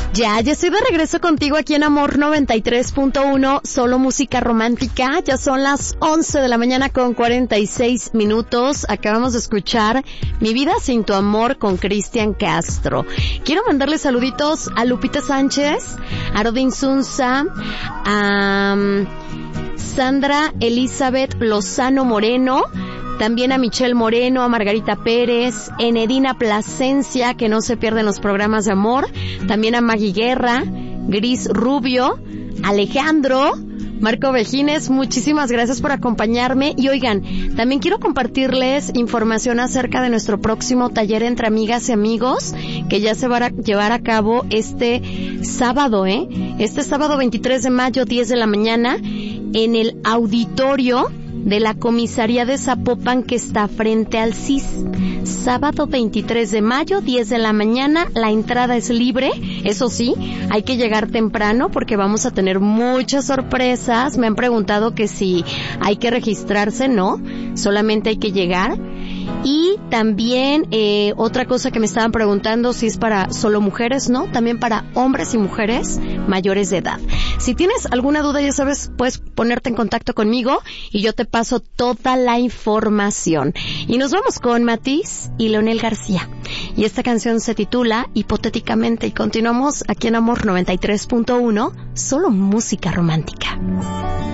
Ya estoy de regreso contigo aquí en Amor 93.1, solo música romántica. Ya son las 11 de la mañana con 46 minutos. Acabamos de escuchar Mi vida sin tu amor con Cristian Castro. Quiero mandarle saluditos a Lupita Sánchez, a Rodin Zunza, a Sandra Elizabeth Lozano Moreno, también a Michelle Moreno, a Margarita Pérez, Enedina Plasencia, que no se pierden los programas de amor, también a Maggie Guerra, Gris Rubio, Alejandro, Marco Vejines, muchísimas gracias por acompañarme. Y oigan, también quiero compartirles información acerca de nuestro próximo taller entre amigas y amigos, que ya se va a llevar a cabo este sábado, Este sábado 23 de mayo, 10 de la mañana, en el auditorio de la comisaría de Zapopan, que está frente al CIS. Sábado 23 de mayo, 10 de la mañana, la entrada es libre. Eso sí, hay que llegar temprano porque vamos a tener muchas sorpresas. Me han preguntado que si hay que registrarse. No, solamente hay que llegar. Y también otra cosa que me estaban preguntando, si es para solo mujeres. No, también para hombres y mujeres mayores de edad. Si tienes alguna duda, ya sabes, puedes ponerte en contacto conmigo y yo te paso toda la información. Y nos vamos con Matiz y Leonel García. Y esta canción se titula Hipotéticamente. Y continuamos aquí en Amor 93.1, solo música romántica.